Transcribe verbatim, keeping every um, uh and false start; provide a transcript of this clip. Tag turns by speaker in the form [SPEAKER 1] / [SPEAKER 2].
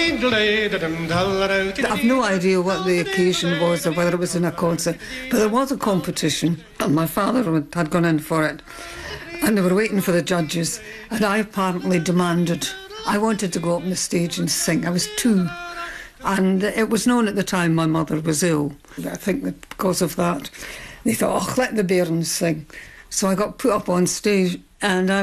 [SPEAKER 1] I've no idea what the occasion was or whether it was in a concert, but there was a competition and my father had gone in for it and they were waiting for the judges and I apparently demanded, I wanted to go up on the stage and sing. I was two and it was known at the time my mother was ill. I think that because of that they thought, oh, let the bairns sing. So I got put up on stage and I